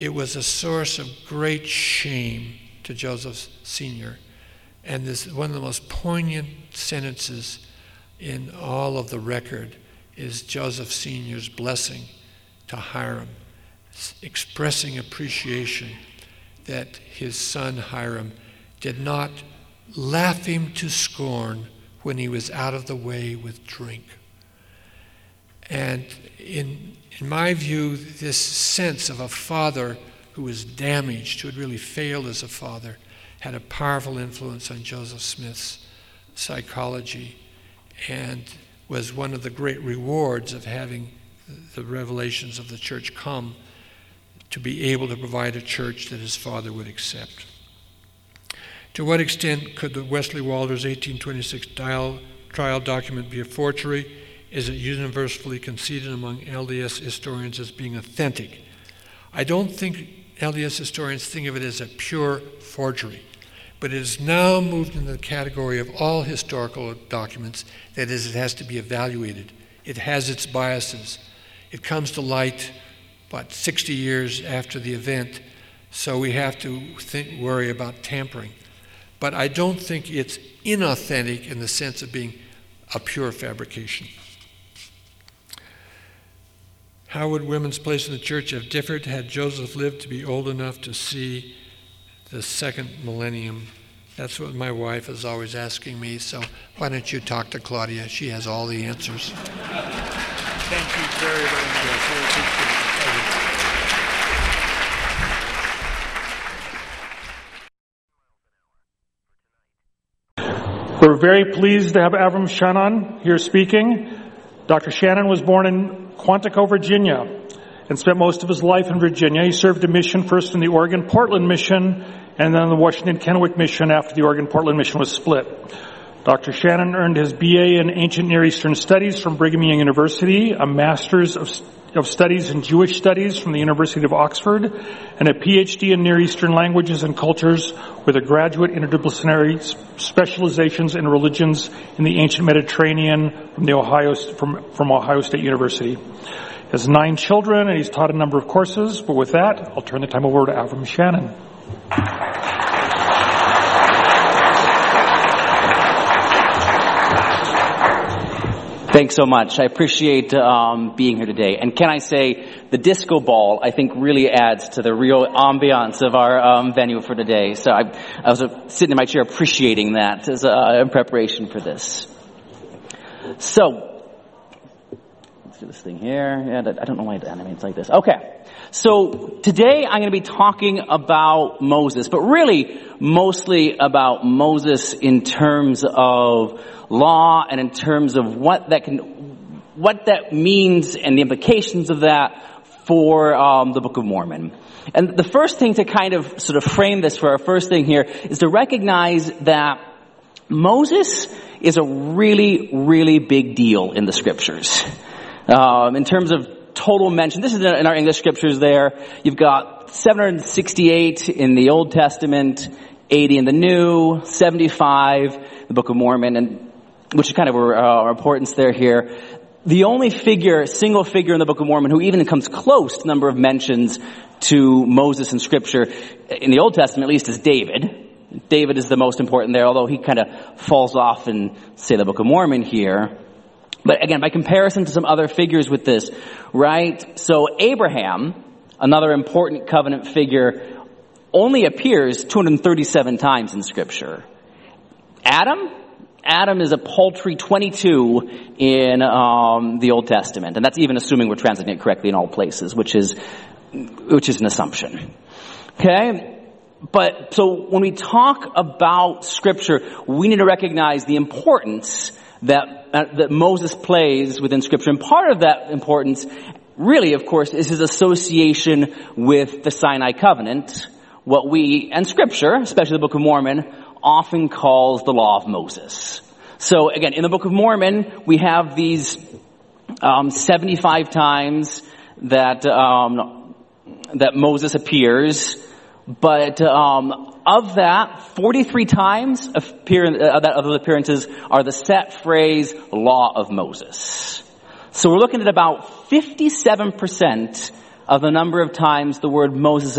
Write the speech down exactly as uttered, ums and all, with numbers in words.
it was a source of great shame to Joseph Senior And this one of the most poignant sentences in all of the record is Joseph Senior's blessing to Hiram, expressing appreciation that his son Hiram did not laugh him to scorn when he was out of the way with drink. And in, in my view, this sense of a father who was damaged, who had really failed as a father, had a powerful influence on Joseph Smith's psychology and was one of the great rewards of having the revelations of the church come, to be able to provide a church that his father would accept. To what extent could the Wesley Walters eighteen twenty-six trial, trial document be a forgery? Is it universally conceded among L D S historians as being authentic? I don't think L D S historians think of it as a pure forgery, but it has now moved into the category of all historical documents, that is, it has to be evaluated. It has its biases. It comes to light, what, sixty years after the event, so we have to think, worry about tampering. But I don't think it's inauthentic in the sense of being a pure fabrication. How would women's place in the church have differed had Joseph lived to be old enough to see the second millennium? That's what my wife is always asking me, so why don't you talk to Claudia? She has all the answers. Thank you very, very much. Yes, I appreciate it. We're very pleased to have Avram Shannon here speaking. Doctor Shannon was born in Quantico, Virginia, and spent most of his life in Virginia. He served a mission first in the Oregon-Portland mission, and then the Washington-Kennewick mission after the Oregon-Portland mission was split. Doctor Shannon earned his B A in Ancient Near Eastern Studies from Brigham Young University, a Master's of, of Studies in Jewish Studies from the University of Oxford, and a P H D in Near Eastern Languages and Cultures with a graduate interdisciplinary specializations in religions in the ancient Mediterranean from the Ohio from, from Ohio State University. He has nine children, and he's taught a number of courses. But with that, I'll turn the time over to Avram Shannon. Thanks so much. I appreciate um, being here today. And can I say, the disco ball, I think, really adds to the real ambiance of our um, venue for today. So I, I was uh, sitting in my chair appreciating that as uh, in preparation for this. So, let's do this thing here. Yeah, I don't know why it animates like this. Okay. So today I'm going to be talking about Moses, but really mostly about Moses in terms of law and in terms of what that can, what that means and the implications of that for um, the Book of Mormon. And the first thing to kind of sort of frame this for our first thing here is to recognize that Moses is a really, really big deal in the scriptures. Um, in terms of total mention, this is in our English scriptures there. You've got seven hundred sixty-eight in the Old Testament, eighty in the New, seventy-five in the Book of Mormon, and which is kind of our, uh, our importance there here. The only figure, single figure in the Book of Mormon who even comes close to the number of mentions to Moses in Scripture, in the Old Testament at least, is David. David is the most important there, although he kind of falls off in, say, the Book of Mormon here. But again, by comparison to some other figures with this, right? So Abraham, another important covenant figure, only appears two hundred thirty-seven times in Scripture. Adam? Adam is a paltry twenty-two in um, the Old Testament, and that's even assuming we're translating it correctly in all places, which is which is an assumption. Okay? But so when we talk about Scripture, we need to recognize the importance that uh, that Moses plays within Scripture, and part of that importance, really, of course, is his association with the Sinai Covenant, what we and Scripture, especially the Book of Mormon, often calls the Law of Moses. So again, in the Book of Mormon, we have these um, seventy-five times that um, that Moses appears, but um, of that, forty-three times appear, uh, that of those appearances are the set phrase "Law of Moses." So we're looking at about fifty-seven percent of the number of times the word Moses